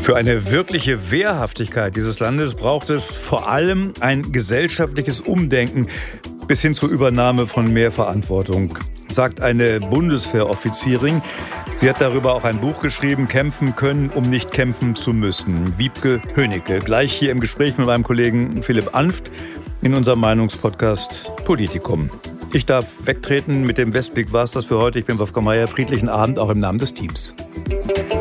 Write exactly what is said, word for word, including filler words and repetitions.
Für eine wirkliche Wehrhaftigkeit dieses Landes braucht es vor allem ein gesellschaftliches Umdenken bis hin zur Übernahme von mehr Verantwortung, sagt eine Bundeswehroffizierin. Sie hat darüber auch ein Buch geschrieben, Kämpfen können, um nicht kämpfen zu müssen. Wiebke Hönicke, gleich hier im Gespräch mit meinem Kollegen Philipp Anft in unserem Meinungspodcast Politikum. Ich darf wegtreten. Mit dem Westblick war es das für heute. Ich bin Wolfgang Meier. Friedlichen Abend auch im Namen des Teams.